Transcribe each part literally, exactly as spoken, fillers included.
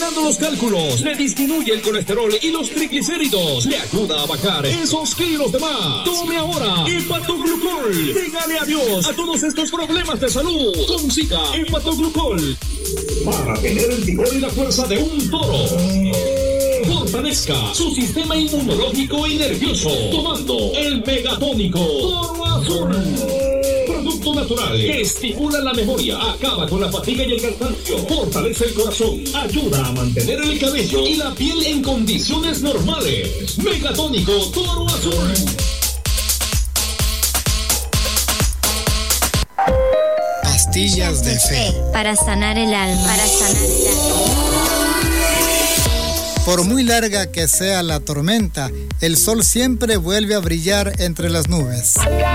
Facilitando los cálculos, le disminuye el colesterol y los triglicéridos, le ayuda a bajar esos kilos de más. Tome ahora Hepatoglucol. Dígale adiós a todos estos problemas de salud. Consiga Hepatoglucol para tener el vigor y la fuerza de un toro. Fortalezca su sistema inmunológico y nervioso tomando el Megatónico Toro Azul. Producto natural que estimula la memoria, acaba con la fatiga y el cansancio, fortalece el corazón, ayuda a mantener el cabello y la piel en condiciones normales. Megatónico Toro Azul. Pastillas de fe. Para sanar el alma. Para sanar el alma. Por muy larga que sea la tormenta, el sol siempre vuelve a brillar entre las nubes.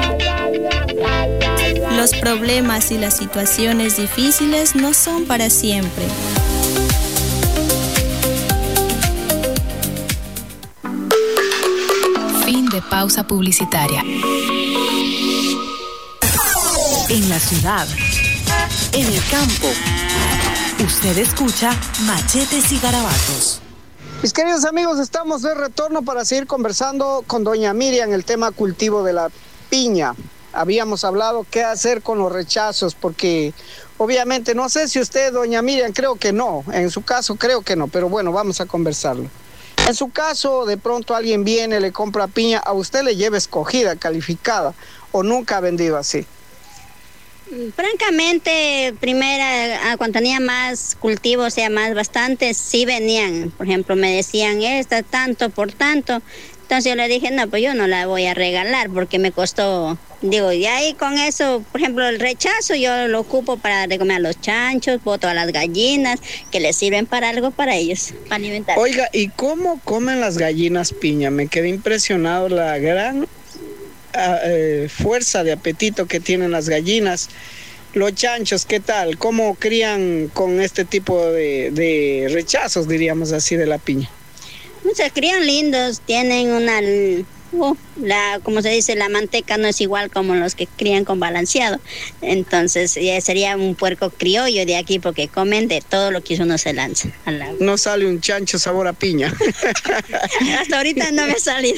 Los problemas y las situaciones difíciles no son para siempre. Fin de pausa publicitaria. En la ciudad, en el campo, usted escucha Machetes y Garabatos. Mis queridos amigos, estamos de retorno para seguir conversando con doña Miriam el tema cultivo de la piña. Habíamos hablado qué hacer con los rechazos, porque obviamente, no sé si usted, doña Miriam, creo que no, en su caso creo que no, pero bueno, vamos a conversarlo. En su caso, de pronto alguien viene, le compra piña, a usted le lleva escogida, calificada, o nunca ha vendido así. Francamente, primera, cuando tenía más cultivos, o sea, más bastantes, sí venían. Por ejemplo, me decían, esta tanto por tanto. Entonces yo le dije, no, pues yo no la voy a regalar porque me costó. Digo, y ahí con eso, por ejemplo, el rechazo yo lo ocupo para de comer a los chanchos, boto a las gallinas, que les sirven para algo para ellos, para alimentar. Oiga, ¿y cómo comen las gallinas piña? Me quedé impresionado la gran eh, fuerza de apetito que tienen las gallinas. Los chanchos, ¿qué tal? ¿Cómo crían con este tipo de, de rechazos, diríamos así, de la piña? Se crían lindos, tienen una, uh, la, como se dice, la manteca no es igual como los que crían con balanceado. Entonces ya sería un puerco criollo de aquí porque comen de todo lo que uno se lanza al agua. No sale un chancho sabor a piña. Hasta ahorita no me ha salido.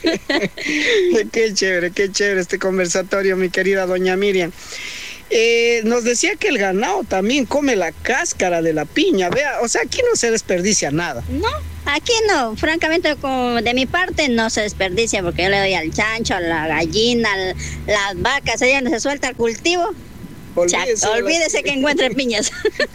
Qué chévere, qué chévere este conversatorio, mi querida doña Miriam. Eh, nos decía que el ganado también come la cáscara de la piña, vea, o sea, aquí no se desperdicia nada. No, aquí no, francamente, como de mi parte no se desperdicia porque yo le doy al chancho, a la gallina, a las vacas, allá donde se suelta el cultivo. Olvídese, olvídese que encuentre piñas.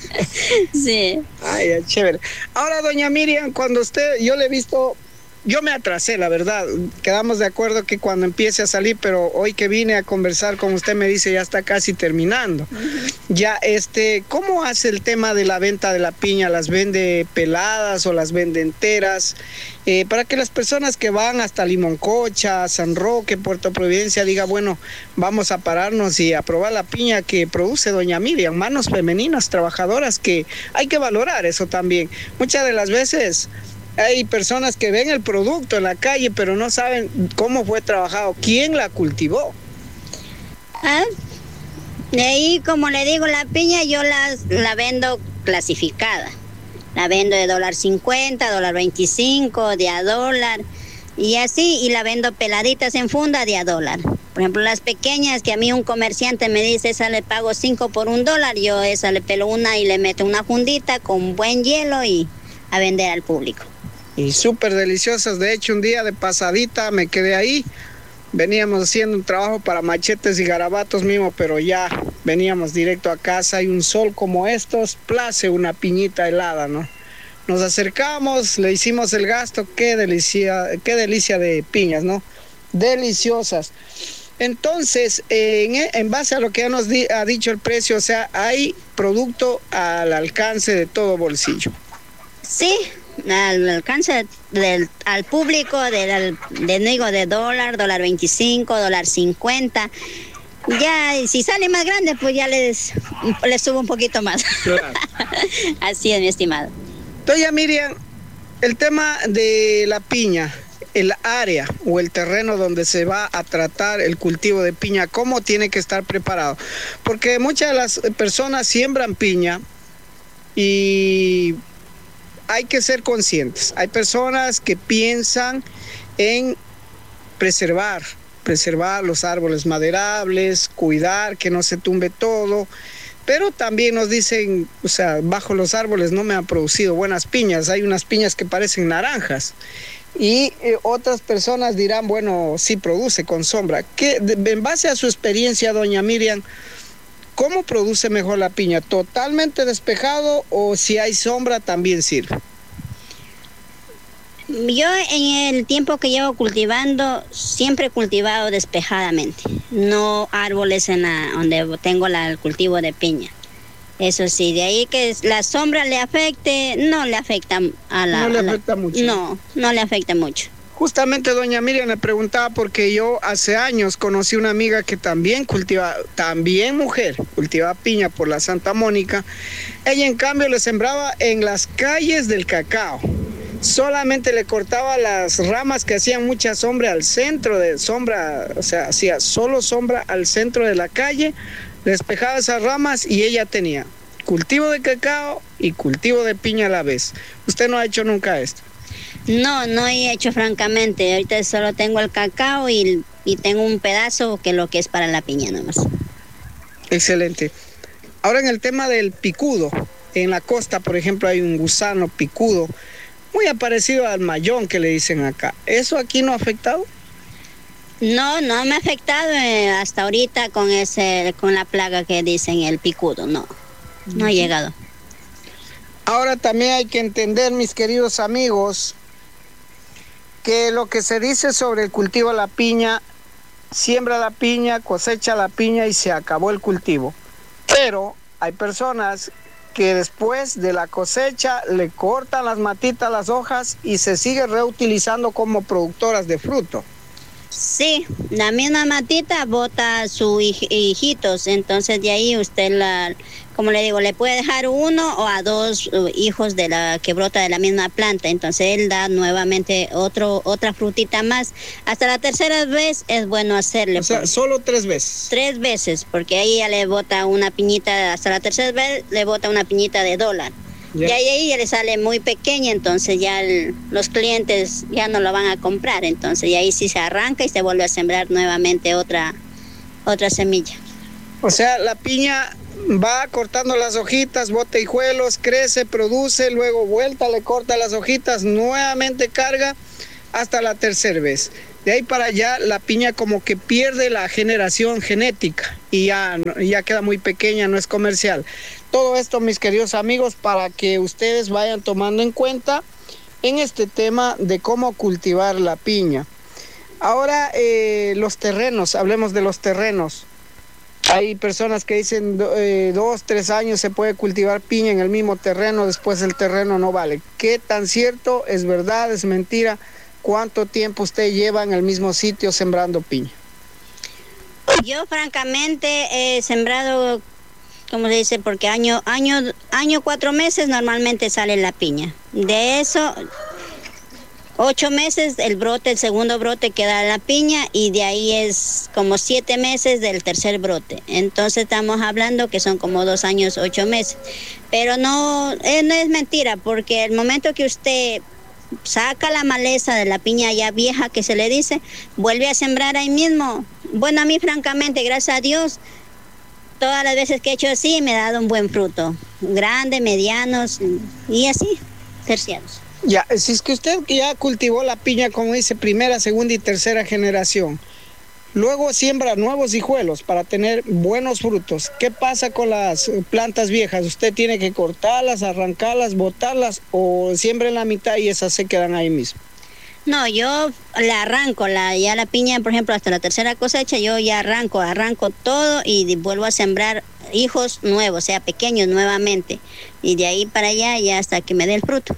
Sí. Ay, chévere. Ahora, doña Miriam, cuando usted, yo le he visto, yo me atrasé, la verdad. Quedamos de acuerdo que cuando empiece a salir, pero hoy que vine a conversar con usted me dice ya está casi terminando. Uh-huh. Ya, este, ¿cómo hace el tema de la venta de la piña? ¿Las vende peladas o las vende enteras? Eh, para que las personas que van hasta Limoncocha, San Roque, Puerto Providencia, diga, bueno, vamos a pararnos y a probar la piña que produce doña Miriam, manos femeninas, trabajadoras, que hay que valorar eso también. Muchas de las veces hay personas que ven el producto en la calle, pero no saben cómo fue trabajado, quién la cultivó. Ah, de ahí, como le digo, la piña yo la, la vendo clasificada. La vendo de dólar cincuenta, dólar veinticinco, de a dólar, y así, y la vendo peladitas en funda de a dólar. Por ejemplo, las pequeñas, que a mí un comerciante me dice, esa le pago cinco por un dólar, yo esa le pelo una y le meto una fundita con buen hielo y a vender al público. Y súper deliciosas, de hecho un día de pasadita me quedé ahí, veníamos haciendo un trabajo para Machetes y Garabatos mismo, pero ya veníamos directo a casa y un sol como estos, place una piñita helada, ¿no? Nos acercamos, le hicimos el gasto, qué delicia, qué delicia de piñas, ¿no? Deliciosas. Entonces, eh, en, en base a lo que ya nos di, ha dicho el precio, o sea, hay producto al alcance de todo bolsillo. Sí, al alcance del al público, del, del digo, de dólar, dólar veinticinco, dólar cincuenta. Ya, si sale más grande, pues ya les, les subo un poquito más. Claro. Así es, mi estimado. Doña Miriam, el tema de la piña, el área o el terreno donde se va a tratar el cultivo de piña, ¿cómo tiene que estar preparado? Porque muchas de las personas siembran piña y hay que ser conscientes. Hay personas que piensan en preservar, preservar los árboles maderables, cuidar que no se tumbe todo, pero también nos dicen, o sea, bajo los árboles no me han producido buenas piñas, hay unas piñas que parecen naranjas. Y eh, otras personas dirán, bueno, sí produce con sombra. ¿Qué, de, en base a su experiencia, doña Miriam, cómo produce mejor la piña? ¿Totalmente despejado o si hay sombra también sirve? Yo en el tiempo que llevo cultivando, siempre he cultivado despejadamente, no árboles en la, donde tengo la, el cultivo de piña. Eso sí, de ahí que la sombra le afecte, no le afecta a la... No le a la, afecta mucho. No, no le afecta mucho. Justamente doña Miriam le preguntaba porque yo hace años conocí una amiga que también cultiva, también mujer, cultivaba piña por la Santa Mónica. Ella en cambio le sembraba en las calles del cacao. Solamente le cortaba las ramas que hacían mucha sombra al centro de sombra, o sea, hacía solo sombra al centro de la calle, despejaba esas ramas y ella tenía cultivo de cacao y cultivo de piña a la vez. ¿Usted no ha hecho nunca esto? No, no he hecho francamente. Ahorita solo tengo el cacao y, y tengo un pedazo que lo que es para la piña nomás. Excelente. Ahora en el tema del picudo, en la costa, por ejemplo, hay un gusano picudo, muy parecido al mayón que le dicen acá. ¿Eso aquí no ha afectado? No, no me ha afectado eh, hasta ahorita con ese, con la plaga que dicen el picudo, no, no ha llegado. Ahora también hay que entender, mis queridos amigos, que lo que se dice sobre el cultivo de la piña, siembra la piña, cosecha la piña y se acabó el cultivo. Pero hay personas que después de la cosecha le cortan las matitas, las hojas y se sigue reutilizando como productoras de fruto. Sí, la misma matita bota sus hij hijitos, entonces de ahí usted, la, como le digo, le puede dejar uno o a dos uh, hijos de la que brota de la misma planta, entonces él da nuevamente otro, otra frutita más. Hasta la tercera vez es bueno hacerle. O sea, porque, solo tres veces. Tres veces, porque ahí ya le bota una piñita, hasta la tercera vez le bota una piñita de dólar. Yeah. Y ahí, ahí ya le sale muy pequeña, entonces ya el, los clientes ya no lo van a comprar, entonces y ahí sí se arranca y se vuelve a sembrar nuevamente otra, otra semilla. O sea, la piña va cortando las hojitas, bota hijuelos, crece, produce, luego vuelta, le corta las hojitas, nuevamente carga hasta la tercera vez. De ahí para allá la piña como que pierde la generación genética y ya, ya queda muy pequeña, no es comercial. Todo esto, mis queridos amigos, para que ustedes vayan tomando en cuenta en este tema de cómo cultivar la piña. Ahora, eh, los terrenos, hablemos de los terrenos. Hay personas que dicen eh, dos, tres años se puede cultivar piña en el mismo terreno, después el terreno no vale. ¿Qué tan cierto? ¿Es verdad? ¿Es mentira? ¿Cuánto tiempo usted lleva en el mismo sitio sembrando piña? Yo francamente he sembrado, como se dice, porque año, año, año, cuatro meses normalmente sale la piña. De eso, ocho meses el brote, el segundo brote que da la piña y de ahí es como siete meses del tercer brote. Entonces estamos hablando que son como dos años, ocho meses. Pero no, eh, no es mentira, porque el momento que usted saca la maleza de la piña ya vieja que se le dice, vuelve a sembrar ahí mismo. Bueno, a mí francamente, gracias a Dios, todas las veces que he hecho así me ha dado un buen fruto, grande, medianos y así, terciados. Ya, si es que usted ya cultivó la piña, como dice, primera, segunda y tercera generación, luego siembra nuevos hijuelos para tener buenos frutos. ¿Qué pasa con las plantas viejas? ¿Usted tiene que cortarlas, arrancarlas, botarlas o siembra en la mitad y esas se quedan ahí mismo? No, yo la arranco, la, ya la piña, por ejemplo, hasta la tercera cosecha, yo ya arranco, arranco todo y vuelvo a sembrar hijos nuevos, o sea, pequeños nuevamente. Y de ahí para allá ya hasta que me dé el fruto.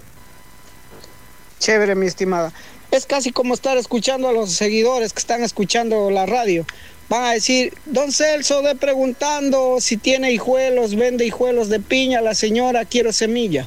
Chévere, mi estimada. Es casi como estar escuchando a los seguidores que están escuchando la radio. Van a decir, don Celso, de preguntando si tiene hijuelos, vende hijuelos de piña, la señora, quiero semilla.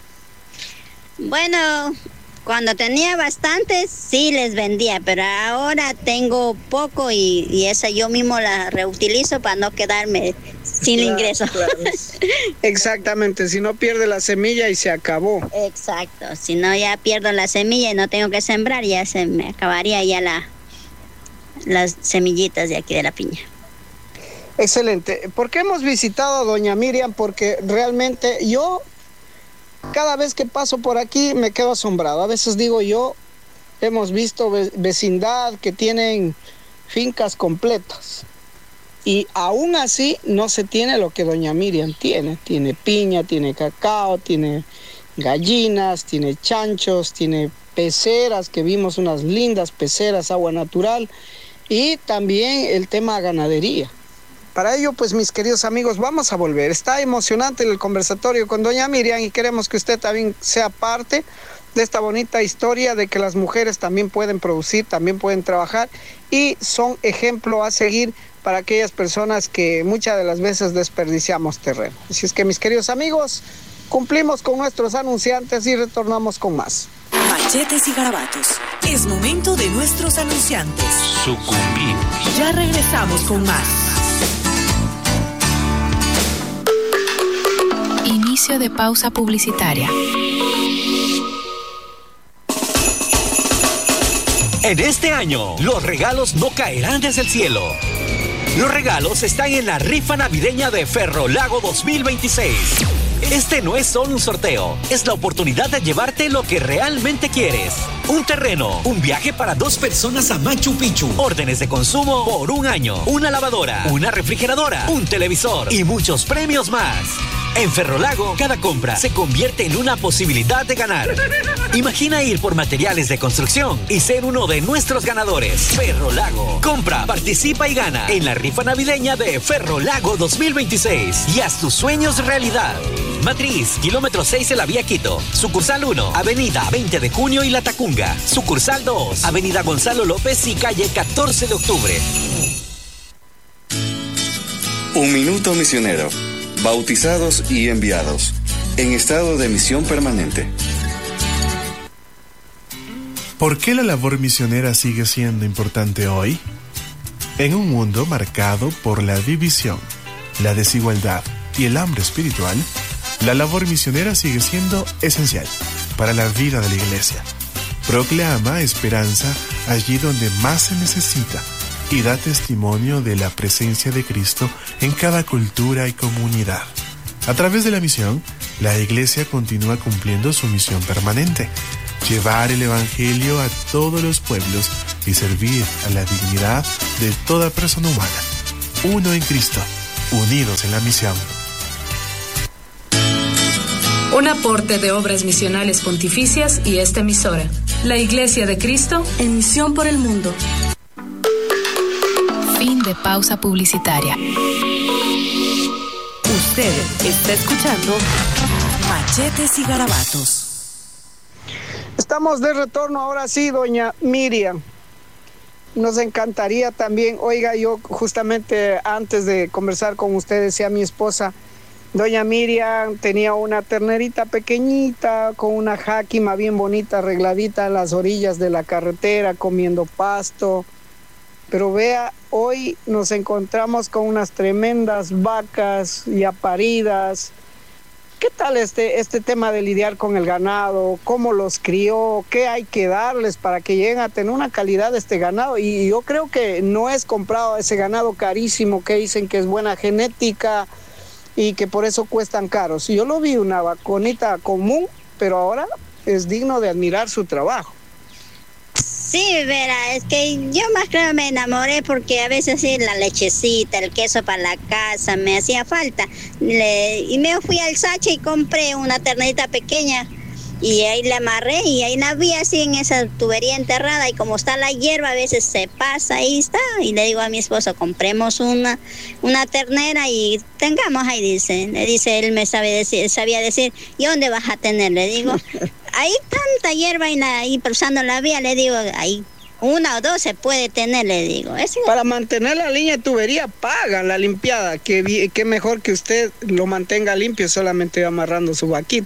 Bueno, cuando tenía bastantes, sí les vendía, pero ahora tengo poco y, y esa yo mismo la reutilizo para no quedarme sin Claro, ingreso. claro. Exactamente, si no pierde la semilla y se acabó. Exacto, si no ya pierdo la semilla y no tengo que sembrar, ya se me acabaría ya la las semillitas de aquí de la piña. Excelente. ¿Por qué hemos visitado a doña Miriam? Porque realmente yo, cada vez que paso por aquí, me quedo asombrado. A veces digo yo, hemos visto ve- vecindad que tienen fincas completas. Y aún así no se tiene lo que doña Miriam tiene. Tiene piña, tiene cacao, tiene gallinas, tiene chanchos, tiene peceras, que vimos unas lindas peceras, agua natural, y también el tema ganadería. Para ello, pues mis queridos amigos, vamos a volver. Está emocionante el conversatorio con doña Miriam y queremos que usted también sea parte de esta bonita historia de que las mujeres también pueden producir, también pueden trabajar y son ejemplo a seguir para aquellas personas que muchas de las veces desperdiciamos terreno. Así es que mis queridos amigos, cumplimos con nuestros anunciantes y retornamos con más. Machetes y Garabatos. Es momento de nuestros anunciantes. Sucumbir. Ya regresamos con más. Inicio de pausa publicitaria. En este año, los regalos no caerán desde el cielo. Los regalos están en la rifa navideña de Ferrolago dos mil veintiséis. Este no es solo un sorteo, es la oportunidad de llevarte lo que realmente quieres. Un terreno, un viaje para dos personas a Machu Picchu, órdenes de consumo por un año, una lavadora, una refrigeradora, un televisor y muchos premios más. En Ferrolago, cada compra se convierte en una posibilidad de ganar. Imagina ir por materiales de construcción y ser uno de nuestros ganadores. Ferrolago. Compra, participa y gana en la rifa navideña de Ferrolago dos mil veintiséis. Y haz tus sueños realidad. Matriz, kilómetro seis de la vía Quito. Sucursal uno, avenida veinte de junio y La Tacunga. Sucursal dos, avenida Gonzalo López y calle catorce de octubre. Un minuto misionero. Bautizados y enviados. En estado de misión permanente. ¿Por qué la labor misionera sigue siendo importante hoy? En un mundo marcado por la división, la desigualdad y el hambre espiritual, la labor misionera sigue siendo esencial para la vida de la iglesia. Proclama esperanza allí donde más se necesita y da testimonio de la presencia de Cristo en cada cultura y comunidad. A través de la misión, la iglesia continúa cumpliendo su misión permanente: llevar el evangelio a todos los pueblos y servir a la dignidad de toda persona humana. Uno en Cristo, unidos en la misión. Un aporte de Obras Misionales Pontificias y esta emisora. La Iglesia de Cristo en misión por el mundo. Fin de pausa publicitaria. Usted está escuchando Machetes y Garabatos. Estamos de retorno ahora sí, doña Miriam. Nos encantaría también, oiga, yo justamente antes de conversar con usted decía mi esposa, doña Miriam tenía una ternerita pequeñita con una jáquima bien bonita arregladita a las orillas de la carretera comiendo pasto. Pero vea, hoy nos encontramos con unas tremendas vacas ya paridas. ¿Qué tal este, este tema de lidiar con el ganado? ¿Cómo los crió? ¿Qué hay que darles para que lleguen a tener una calidad de este ganado? Y yo creo que no es comprado ese ganado carísimo que dicen que es buena genética y que por eso cuestan caros. Yo lo vi una vaconita común, pero ahora es digno de admirar su trabajo. Sí, verá, es que yo más claro me enamoré porque a veces sí, la lechecita, el queso para la casa me hacía falta. Le, y me fui al Sacha y compré una ternerita pequeña y ahí la amarré y ahí la vi así en esa tubería enterrada y como está la hierba a veces se pasa, ahí está. Y le digo a mi esposo, compremos una, una ternera y tengamos ahí, dice. Le dice, él me sabe decir, sabía decir, ¿y dónde vas a tener? Le digo, hay tanta hierba y ahí cruzando la vía, le digo, ahí una o dos se puede tener, le digo. Es... Para mantener la línea de tubería pagan la limpiada, que, que mejor que usted lo mantenga limpio solamente amarrando su vaquita.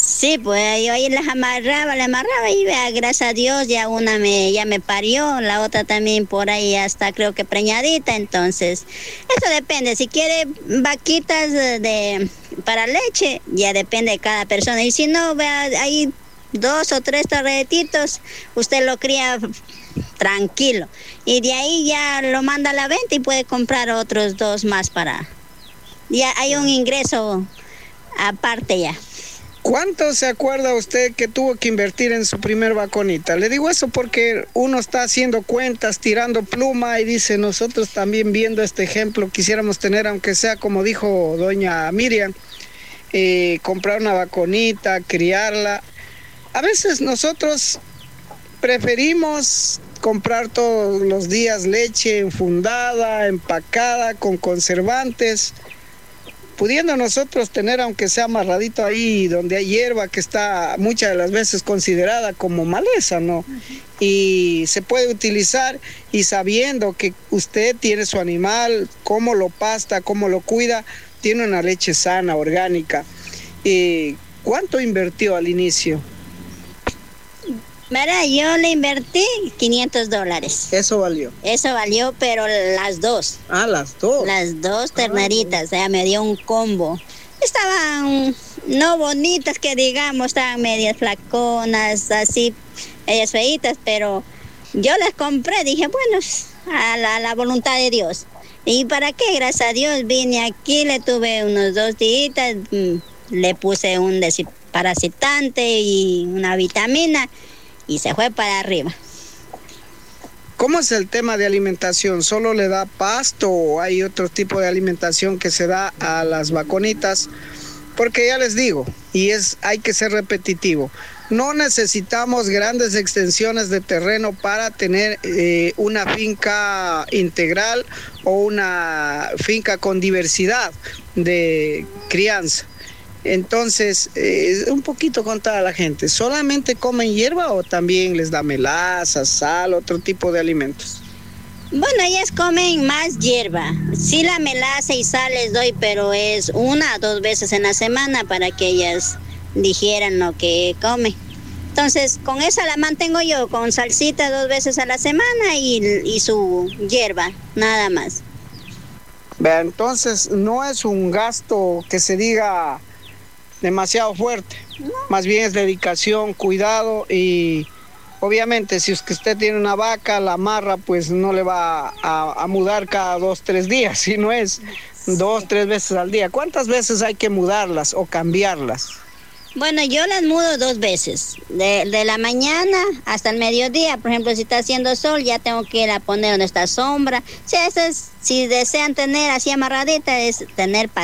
Sí, pues yo ahí las amarraba, las amarraba y vea, gracias a Dios ya una me, ya me parió, la otra también por ahí ya está creo que preñadita, entonces eso depende, si quiere vaquitas de, de para leche, ya depende de cada persona, y si no, vea, hay dos o tres torretitos, usted lo cría tranquilo, y de ahí ya lo manda a la venta y puede comprar otros dos más para, ya hay un ingreso aparte ya. ¿Cuánto se acuerda usted que tuvo que invertir en su primer vaconita? Le digo eso porque uno está haciendo cuentas, tirando pluma y dice, nosotros también viendo este ejemplo quisiéramos tener, aunque sea como dijo doña Miriam, eh, comprar una vaconita, criarla. A veces nosotros preferimos comprar todos los días leche enfundada, empacada, con conservantes, pudiendo nosotros tener, aunque sea amarradito ahí donde hay hierba que está muchas de las veces considerada como maleza, ¿no? Y se puede utilizar, y sabiendo que usted tiene su animal, cómo lo pasta, cómo lo cuida, tiene una leche sana, orgánica. ¿Y cuánto invirtió al inicio? Mira, yo le invertí quinientos dólares. ¿Eso valió? Eso valió, pero las dos. Ah, las dos. Las dos terneritas, o sea, me dio un combo. Estaban no bonitas que digamos, estaban medias flaconas, así, ellas feitas, pero yo las compré, dije, bueno, a la, a la voluntad de Dios. ¿Y para qué? Gracias a Dios vine aquí, le tuve unos dos días, le puse un desparasitante y una vitamina, y se fue para arriba. ¿Cómo es el tema de alimentación? ¿Solo le da pasto o hay otro tipo de alimentación que se da a las vaconitas? Porque ya les digo, y es hay que ser repetitivo, no necesitamos grandes extensiones de terreno para tener eh, una finca integral o una finca con diversidad de crianza. Entonces, eh, un poquito contar a la gente, ¿solamente comen hierba o también les da melaza, sal, otro tipo de alimentos? Bueno, ellas comen más hierba. Sí, la melaza y sal les doy, pero es una o dos veces en la semana para que ellas digieran lo que comen. Entonces, con esa la mantengo yo, con salsita dos veces a la semana y, y su hierba, nada más. Vea, entonces no es un gasto que se diga demasiado fuerte, no. Más bien es dedicación, cuidado, y obviamente si es que usted tiene una vaca, la amarra, pues no le va a, a mudar cada dos, tres días, sino es dos, tres veces al día. ¿Cuántas veces hay que mudarlas o cambiarlas? Bueno, yo las mudo dos veces, de, de la mañana hasta el mediodía. Por ejemplo, si está haciendo sol, ya tengo que ir a poner donde está sombra. O sea, eso es, si desean tener así amarradita, es tener paciencia.